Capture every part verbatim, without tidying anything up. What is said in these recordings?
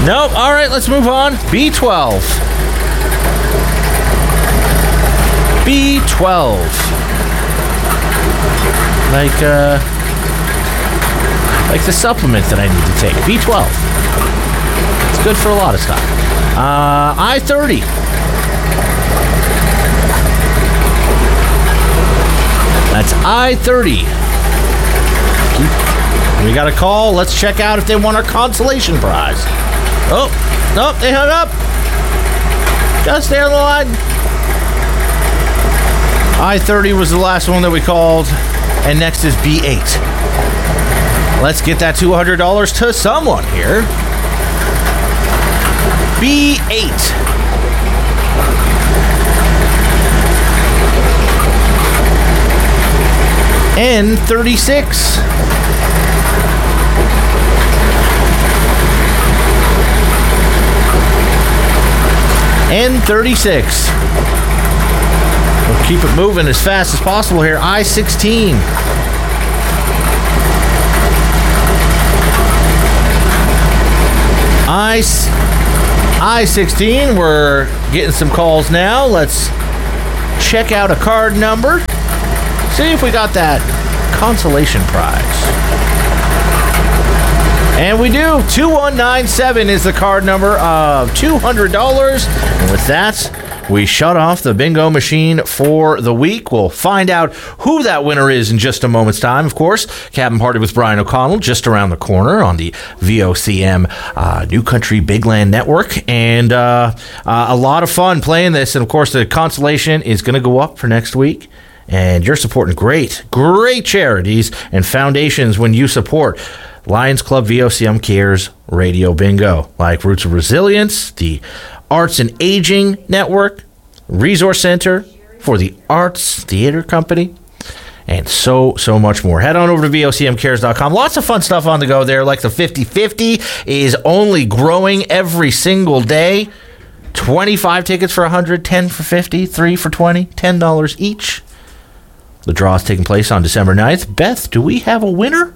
Nope. All right, let's move on. B twelve. B twelve. Like, uh, like the supplement that I need to take. B twelve. It's good for a lot of stuff. Uh, I thirty. That's I thirty. We got a call. Let's check out if they won our consolation prize. Oh, nope, they hung up. Just stay on the line. I thirty was the last one that we called, and next is B eight. Let's get that two hundred dollars to someone here. B eight. N thirty-six. N thirty-six. We'll keep it moving as fast as possible here. I sixteen. I, I sixteen. We're getting some calls now. Let's check out a card number. See if we got that consolation prize. And we do. two one nine seven is the card number of two hundred dollars. And with that, we shut off the bingo machine for the week. We'll find out who that winner is in just a moment's time. Of course, Cabin Party with Brian O'Connell just around the corner on the V O C M uh, New Country Big Land Network. And uh, uh, a lot of fun playing this. And, of course, the consolation is going to go up for next week. And you're supporting great, great charities and foundations when you support Lions Club V O C M Cares Radio Bingo, like Roots of Resilience, the Arts and Aging Network, Resource Center for the Arts Theater Company, and so, so much more. Head on over to V O C M cares dot com. Lots of fun stuff on the go there, like the fifty fifty is only growing every single day. twenty-five tickets for one hundred, ten for fifty, three for twenty, ten dollars each. The draw is taking place on December ninth. Beth, do we have a winner?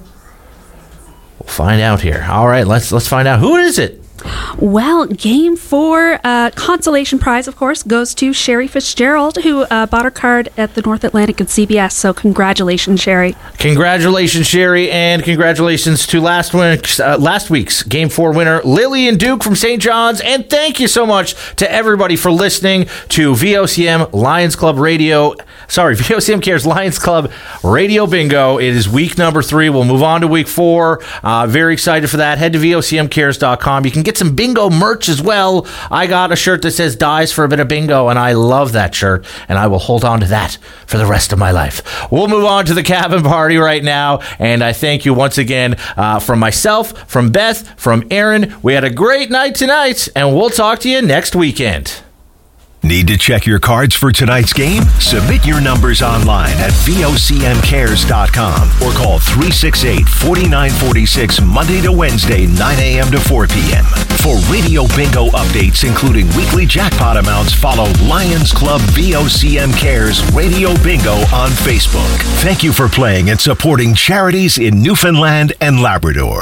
We'll find out here. All right, let's let's find out. Who is it? Well, game four, uh, consolation prize, of course, goes to Sherry Fitzgerald, who uh, bought her card at the North Atlantic and C B S. So congratulations, Sherry. Congratulations, Sherry, and congratulations to last week's, uh, last week's game four winner, Lillian Duke from Saint John's. And thank you so much to everybody for listening to V O C M Lions Club Radio. Sorry, V O C M Cares Lions Club Radio Bingo. It is week number three. We'll move on to week four. Uh, very excited for that. Head to V O C M cares dot com. You can get some bingo merch as well. I got a shirt that says "Dies for a Bit of Bingo," and I love that shirt, and I will hold on to that for the rest of my life. We'll move on to the cabin party right now, and I thank you once again uh, from myself, from Beth, from Aaron. We had a great night tonight, and we'll talk to you next weekend. Need to check your cards for tonight's game? Submit your numbers online at V O C M cares dot com or call three six eight, four nine four six Monday to Wednesday, nine a.m. to four p.m. For Radio Bingo updates, including weekly jackpot amounts, follow Lions Club V O C M Cares Radio Bingo on Facebook. Thank you for playing and supporting charities in Newfoundland and Labrador.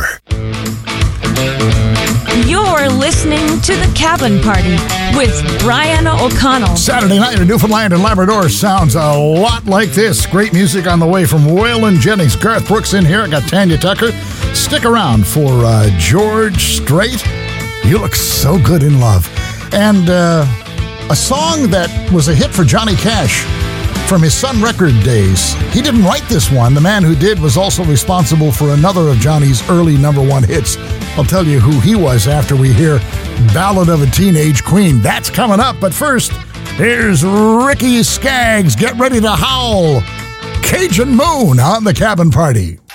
You're listening to The Cabin Party with Brian O'Connell. Saturday night in Newfoundland and Labrador sounds a lot like this. Great music on the way from Waylon Jennings. Garth Brooks in here. I got Tanya Tucker. Stick around for uh, George Strait. You Look So Good in Love. And uh, a song that was a hit for Johnny Cash from his Sun Record days. He didn't write this one. The man who did was also responsible for another of Johnny's early number one hits. I'll tell you who he was after we hear Ballad of a Teenage Queen. That's coming up. But first, here's Ricky Skaggs. Get ready to howl. Cajun Moon on The Cabin Party.